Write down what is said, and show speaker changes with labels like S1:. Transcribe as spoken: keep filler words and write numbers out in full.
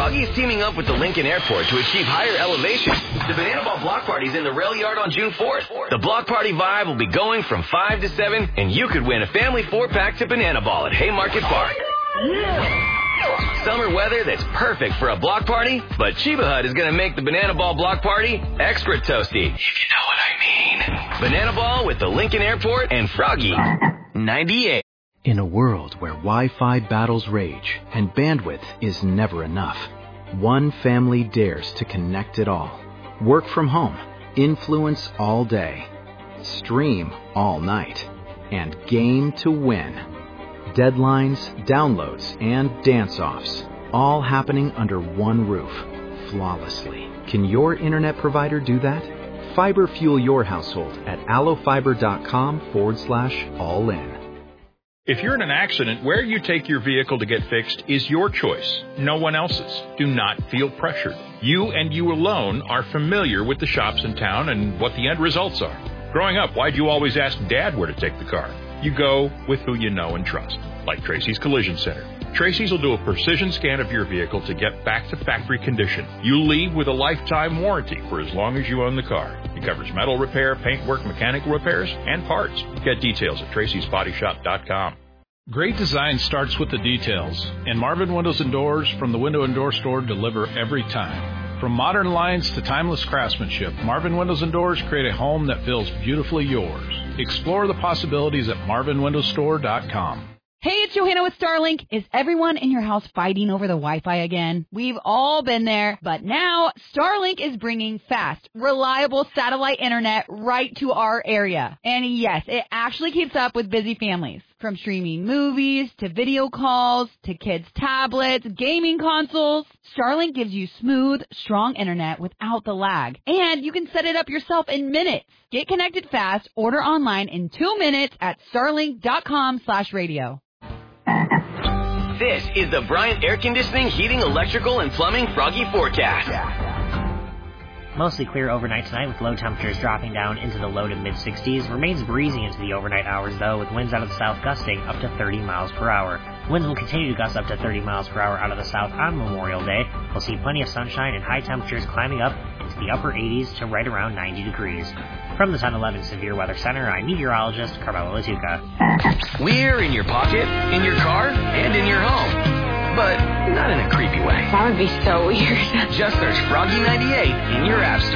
S1: Froggy's teaming up with the Lincoln Airport to achieve higher elevation. The Banana Ball Block Party's in the rail yard on June fourth. The Block Party vibe will be going from five to seven, and you could win a family four-pack to Banana Ball at Haymarket Park. Yeah. Summer weather that's perfect for a block party, but Chiba Hut is going to make the Banana Ball Block Party extra toasty, if you know what I mean. Banana Ball with the Lincoln Airport and Froggy ninety-eight.
S2: In a world where Wi-Fi battles rage and bandwidth is never enough, one family dares to connect it all. Work from home, influence all day, stream all night, and game to win. Deadlines, downloads, and dance-offs, all happening under one roof, flawlessly. Can your internet provider do that? Fiber fuel your household at allofiber.com forward slash all in.
S3: If you're in an accident, where you take your vehicle to get fixed is your choice, no one else's. Do not feel pressured. You and you alone are familiar with the shops in town and what the end results are. Growing up, why'd you always ask Dad where to take the car? You go with who you know and trust, like Tracy's Collision Center. Tracy's will do a precision scan of your vehicle to get back to factory condition. You leave with a lifetime warranty for as long as you own the car. It covers metal repair, paintwork, mechanical repairs, and parts. Get details at tracys body shop dot com.
S4: Great design starts with the details, and Marvin Windows and Doors from the Window and Door Store deliver every time. From modern lines to timeless craftsmanship, Marvin Windows and Doors create a home that feels beautifully yours. Explore the possibilities at marvin windows store dot com.
S5: Hey, it's Johanna with Starlink. Is everyone in your house fighting over the Wi-Fi again? We've all been there, but now Starlink is bringing fast, reliable satellite internet right to our area. And yes, it actually keeps up with busy families. From streaming movies, to video calls, to kids' tablets, gaming consoles, Starlink gives you smooth, strong internet without the lag. And you can set it up yourself in minutes. Get connected fast, order online in two minutes at starlink.com slash radio.
S1: This is the Bryant Air Conditioning, Heating, Electrical, and Plumbing Froggy Forecast.
S6: Mostly clear overnight tonight with low temperatures dropping down into the low to mid sixties. Remains breezy into the overnight hours, though, with winds out of the south gusting up to thirty miles per hour. Winds will continue to gust up to thirty miles per hour out of the south on Memorial Day. We'll see plenty of sunshine and high temperatures climbing up into the upper eighties to right around ninety degrees. From the ten eleven Severe Weather Center, I'm meteorologist Carmelo Latuca.
S1: We're in your pocket, in your car, and in your home. But not in a creepy way.
S7: That would be so weird.
S1: Just search Froggy ninety-eight in your app store.